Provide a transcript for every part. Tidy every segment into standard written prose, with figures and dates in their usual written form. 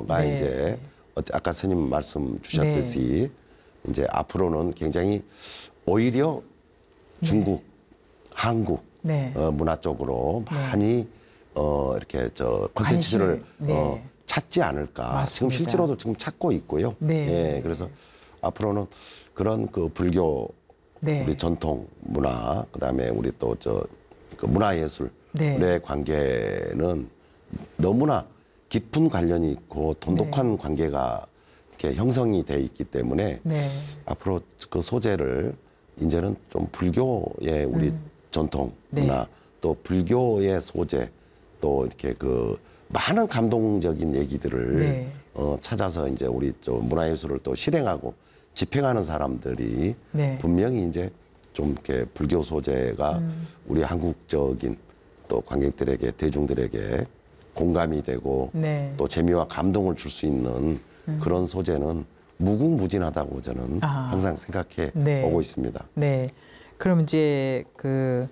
프로가 네. 이제 아까 스님 말씀 주셨듯이 이제 앞으로는 굉장히 오히려 중국, 한국 문화 쪽으로 많이 이렇게 콘텐츠를 찾지 않을까. 맞습니다. 지금 실제로도 지금 찾고 있고요. 예, 그래서 앞으로는 그런 그 불교 우리 전통 문화, 그다음에 우리 또 그 문화예술의 관계는 너무나 깊은 관련이 있고 돈독한 관계가 이렇게 형성이 돼 있기 때문에 앞으로 그 소재를 이제는 좀 불교의 우리 전통 문화 또 불교의 소재 또 이렇게 그 많은 감동적인 얘기들을 찾아서 이제 우리 좀 문화예술을 또 실행하고 집행하는 사람들이 분명히 이제 좀 이렇게 불교 소재가 우리 한국적인 또 관객들에게 대중들에게 공감이 되고 또 재미와 감동을 줄 수 있는 그런 소재는 무궁무진하다고 저는 항상 생각해 오고 있습니다. 네. 그럼 이제 그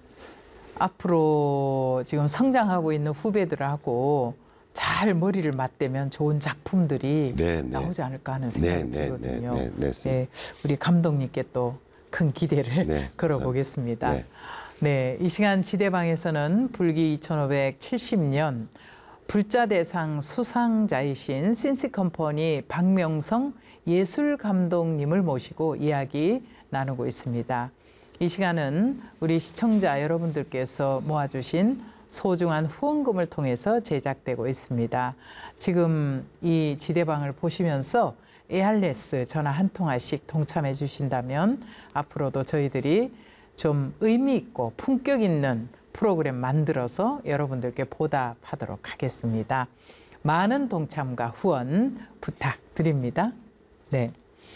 앞으로 지금 성장하고 있는 후배들하고 잘 머리를 맞대면 좋은 작품들이 나오지 않을까 하는 생각이 들거든요. 네, 우리 감독님께 또 큰 기대를 걸어보겠습니다. 네, 이 시간 지대방에서는 불기 2570년 불자대상 수상자이신 신스컴퍼니 박명성 예술감독님을 모시고 이야기 나누고 있습니다. 이 시간은 우리 시청자 여러분들께서 모아주신 소중한 후원금을 통해서 제작되고 있습니다. 지금 이 지대방을 보시면서 ARS 전화 한 통화씩 동참해 주신다면 앞으로도 저희들이 좀 의미 있고 품격 있는 프로그램 만들어서 여러분들께 보답하도록 하겠습니다. 많은 동참과 후원 부탁드립니다. 네,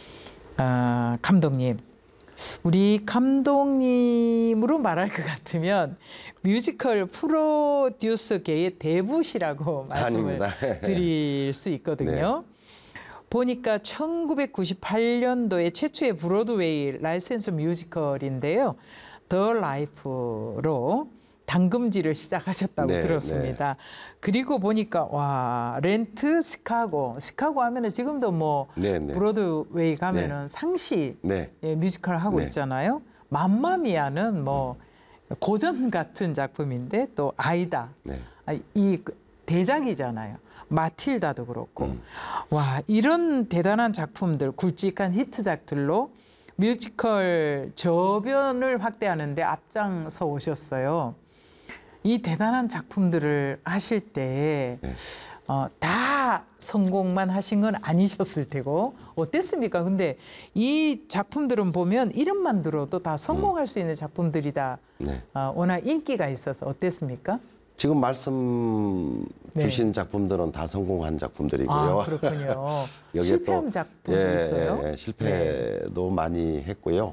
감독님. 우리 감독님으로 말할 것 같으면 뮤지컬 프로듀서계의 대부시라고 말씀을 드릴 수 있거든요. 보니까 1998년도에 최초의 브로드웨이 라이센스 뮤지컬인데요. 더 라이프로 당금질을 시작하셨다고 들었습니다. 그리고 보니까 와 렌트 시카고 하면은 지금도 뭐 브로드웨이 가면은 상시 뮤지컬 하고 있잖아요. 맘마미아는 뭐 고전 같은 작품인데 또 아이다 이 대작이잖아요. 마틸다도 그렇고 와 이런 대단한 작품들 굵직한 히트작들로 뮤지컬 저변을 확대하는데 앞장서 오셨어요. 이 대단한 작품들을 하실 때 다 성공만 하신 건 아니셨을 테고 어땠습니까? 근데 이 작품들은 보면 이름만 들어도 다 성공할 수 있는 작품들이다. 워낙 인기가 있어서 어땠습니까? 지금 말씀 주신 작품들은 다 성공한 작품들이고요. 그렇군요. 실패한 작품도 있어요? 실패도 많이 했고요.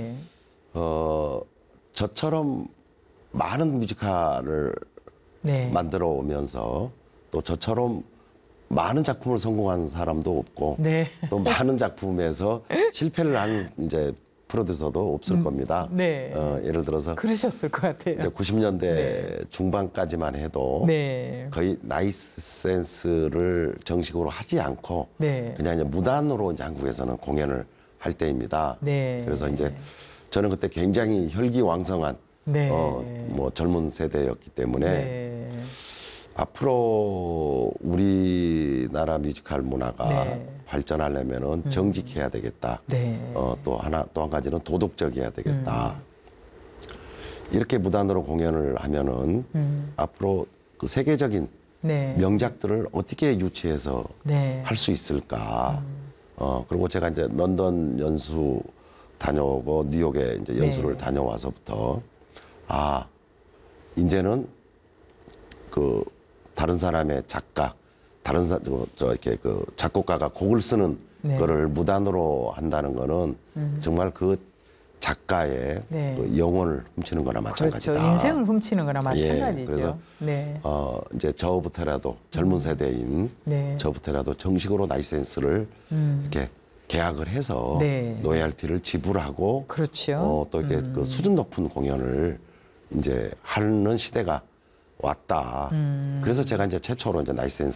저처럼 많은 뮤지컬을 만들어 오면서 또 저처럼 많은 작품을 성공한 사람도 없고 또 많은 작품에서 실패를 한 이제 프로듀서도 없을 겁니다. 예를 들어서 그러셨을 것 같아요. 이제 90년대 중반까지만 해도 거의 라이센스를 정식으로 하지 않고 그냥 이제 무단으로 이제 한국에서는 공연을 할 때입니다. 그래서 이제 저는 그때 굉장히 혈기왕성한 뭐 젊은 세대였기 때문에 앞으로 우리나라 뮤지컬 문화가 발전하려면은 정직해야 되겠다. 또 한 가지는 도덕적이어야 되겠다. 이렇게 무단으로 공연을 하면은 앞으로 그 세계적인 명작들을 어떻게 유치해서 할 수 있을까. 그리고 제가 이제 런던 연수 다녀오고 뉴욕에 이제 연수를 다녀와서부터 이제는 그 다른 사람의 작가, 이렇게 그 작곡가가 곡을 쓰는 거를 무단으로 한다는 거는 정말 그 작가의 그 영혼을 훔치는 거나 마찬가지다. 그렇죠. 인생을 훔치는 거나 마찬가지죠. 그래서 이제 저부터라도 젊은 세대인 저부터라도 정식으로 라이센스를 이렇게 계약을 해서 로열티를 지불하고 또 이렇게 그 수준 높은 공연을 이제 하는 시대가 왔다. 그래서 제가 이제 최초로 이제 라이센스